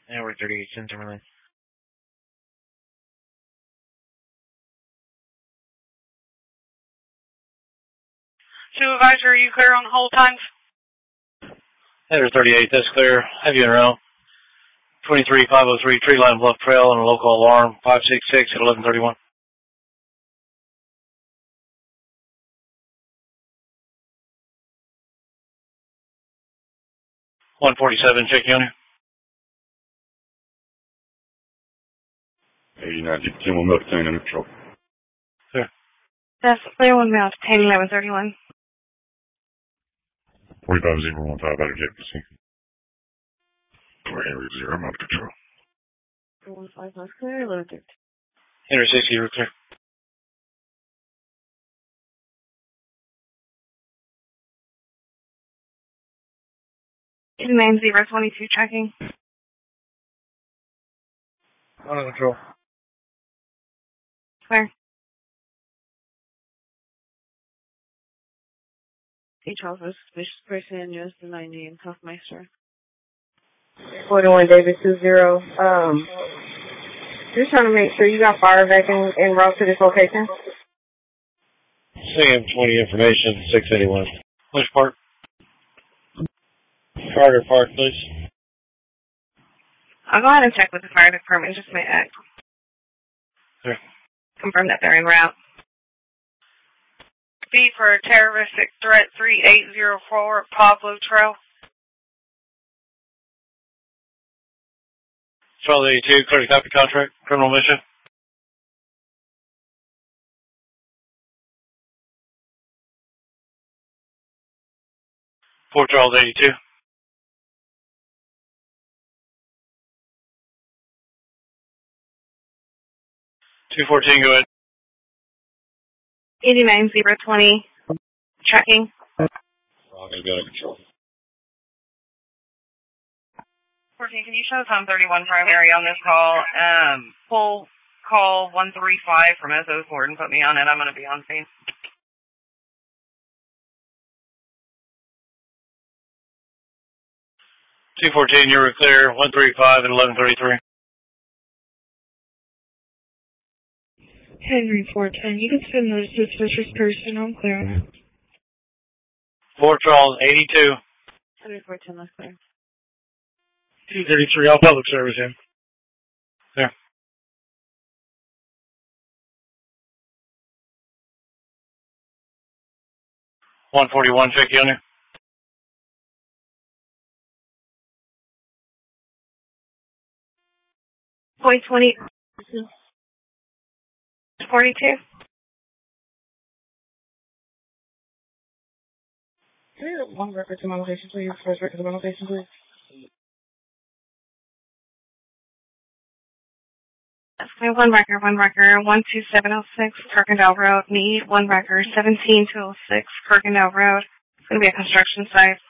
Yeah, we're 38 cents Timberland. Supervisor, are you clear on the hold times? Header 38, that's clear. Have you in row. 23503 Tree Line Bluff Trail and a local alarm 566 at 1131. 147, check unit. 89, 10 1 Milk Tank under control. Sir. That's clear 1 mile to 10 1131. 45015 out of JPC. 4 Henry 0, I'm under control. 415 North clear, 1130. Henry 60, you're clear. Name 022 tracking. Under control. Clear. Hey, Charles, a suspicious person, US 90 in Hofmeister. 41 David 20. Just trying to make sure you got fire vac en route to this location. CM 20 information, 681. Which part? Carter Park, please. I'll go ahead and check with the fire department just a minute. Sure. Confirm that they're en route. B for terroristic threat 3804 Pablo Trail. Charles 82, clear to copy contract, criminal mission. Fort Charles 82. $214, go ahead. 89020. Tracking. Roger, got control. 14, can you show time 31 primary on this call? Pull call 135 from SO4 and put me on it. I'm going to be on scene. 214, you were clear. 135 and 1133. Henry 410, you can send those suspicious person on clear. Fort Charles 82. Henry 410, that's clear. 233, all public service in. There. $141, check unit. Point 20. 42. Can I get one record to my location, please? First record to my location, please. That's clear. One record. 12706 Kirkendall Road. Need one record. 17206 Kirkendall Road. It's going to be a construction site.